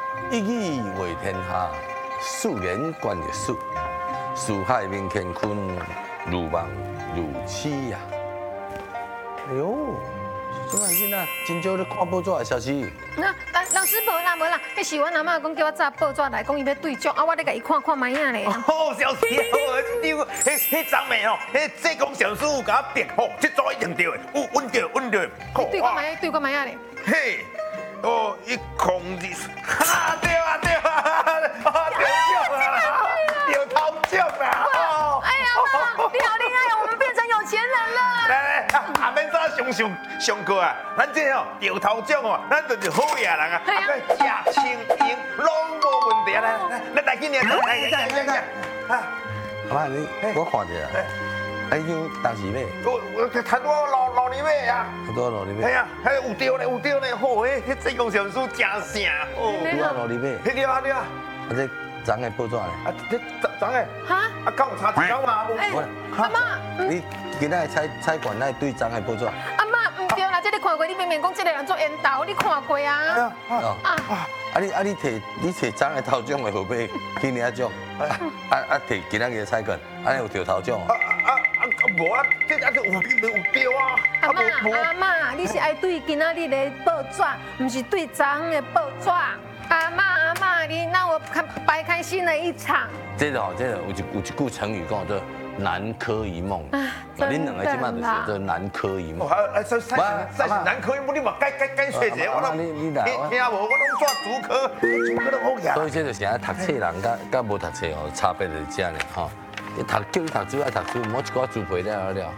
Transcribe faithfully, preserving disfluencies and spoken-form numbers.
一语为天下，素言观历史。四海明乾坤，如梦如痴呀。哎呦，这个囡仔真少咧看报纸的消息。 那老老师无啦无啦，迄是阮阿嬷讲叫我查报纸来，讲伊要对奖，啊我咧甲伊看看卖影咧。 哦，小师啊，这张，迄迄张的吼，迄济公上师有甲我编，吼，这组一定对的，有稳对稳对。 对我卖影，对我卖影咧。 嘿，哦，一空日，哈，对啊对啊，啊得奖啊，得头奖啊！哦， 哎呀妈，你好厉害，我们变成有钱人了。 来来，啊免早上上上课啊，咱这吼得头奖哦，咱就是好野人啊，啊个食清营拢无问题啊，来来，咱来今年来来来来来，啊， 阿妈，你我看着啊，哎，迄当时买， 我我看我老老年尾啊。 好多罗里买， 哎呀，还有对咧，有对咧，好诶，迄济公上师真正哦。 拄啊罗里买， 迄对啊对啊， 啊这昨的报纸呢？ 啊这昨昨诶， 哈？ 啊敢有差一张嘛？ 哎我， 阿嬷， 你今仔采采管那对昨的报纸？ 阿嬷，唔对啦，这你看过，你明明讲这个人做烟斗，你看过啊？ 哦， 啊， 啊你啊你摕你摕昨的头奖的号码，今年奖，啊啊啊摕今仔日的采管，安尼有着头奖哦。 啊啊啊无啊，这啊这有有有对啊， 阿嬷阿嬷，你是爱对今仔日的报纸，唔是对昨昏的报纸。阿嬷阿嬷，你让我看白开心的一场。 这个吼，这个有一有一句成语讲做南柯一梦。 啊， 恁两个即摆就是做南柯一梦。 啊啊，赛赛赛是难科，你嘛该该该学者，我你你来， 听无，我拢抓主科，主科都好呀。 所以这就是爱读册人甲甲无读册吼差别就是这样吼。你读叫你读书爱读书，唔好一寡猪皮了了吼。